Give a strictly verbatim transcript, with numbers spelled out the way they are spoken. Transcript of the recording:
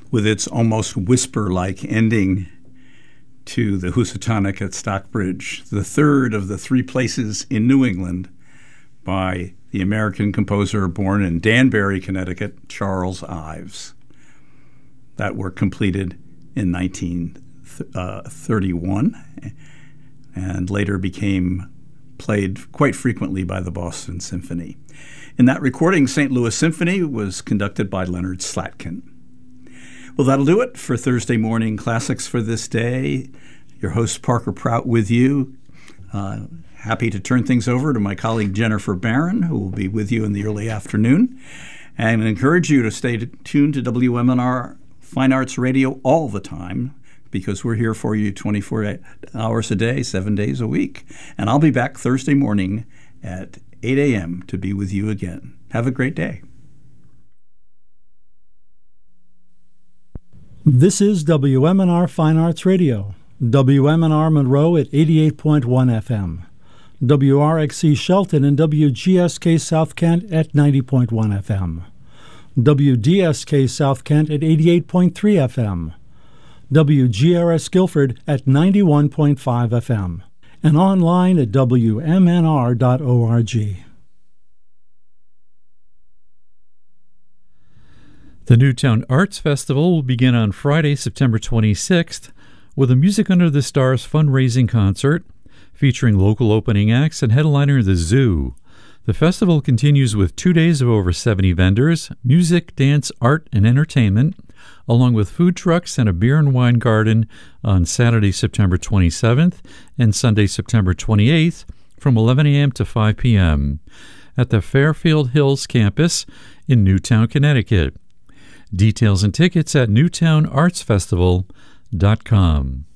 with its almost whisper-like ending to the Housatonic at Stockbridge, the third of the three places in New England by the American composer born in Danbury, Connecticut, Charles Ives, that were completed in nineteen thirty-one and later became played quite frequently by the Boston Symphony. In that recording, Saint Louis Symphony was conducted by Leonard Slatkin. Well, that'll do it for Thursday Morning Classics for this day. Your host, Parker Prout, with you. Uh, happy to turn things over to my colleague, Jennifer Barron, who will be with you in the early afternoon, and encourage you to stay tuned to W M N R Fine Arts Radio all the time, because we're here for you twenty-four hours a day, seven days a week. And I'll be back Thursday morning at eight a.m. to be with you again. Have a great day. This is W M N R Fine Arts Radio, W M N R Monroe at eighty-eight point one F M, W R X C Shelton and W G S K South Kent at ninety point one F M, W D S K South Kent at eighty-eight point three F M, W G R S Guilford at ninety-one point five F M, and online at W M N R dot org. The Newtown Arts Festival will begin on Friday, September twenty-sixth, with a Music Under the Stars fundraising concert featuring local opening acts and headliner The Zoo. The festival continues with two days of over seventy vendors, music, dance, art, and entertainment, along with food trucks and a beer and wine garden on Saturday, September twenty-seventh and Sunday, September twenty-eighth from eleven a.m. to five p.m. at the Fairfield Hills campus in Newtown, Connecticut. Details and tickets at newtown arts festival dot com.